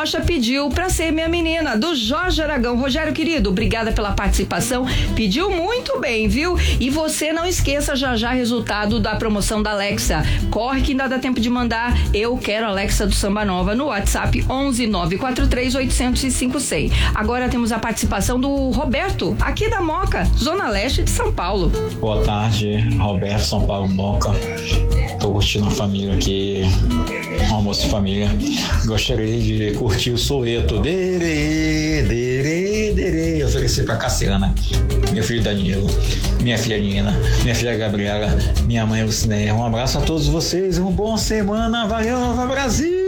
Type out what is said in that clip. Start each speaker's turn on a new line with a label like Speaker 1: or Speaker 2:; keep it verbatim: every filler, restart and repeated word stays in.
Speaker 1: Rocha pediu pra ser minha menina, do Jorge Aragão. Rogério, querido, obrigada pela participação. Pediu muito bem, viu? E você não esqueça já já resultado da promoção da Alexa. Corre que ainda dá tempo de mandar Eu Quero Alexa do Samba Nova no WhatsApp onze nove quatro três oito zero cinco seis. Agora temos a participação do Roberto, aqui da Moca, Zona Leste de São Paulo.
Speaker 2: Boa tarde, Roberto, São Paulo, Moca. Tô curtindo a família aqui, almoço de família. Gostaria de curtir o Soweto. Dere, dere, dere. Oferecer pra Cassiana, meu filho Danilo, minha filha Nina, minha filha Gabriela, minha mãe Lucinéia. Um abraço a todos vocês, uma boa semana. Valeu, Nova Brasil!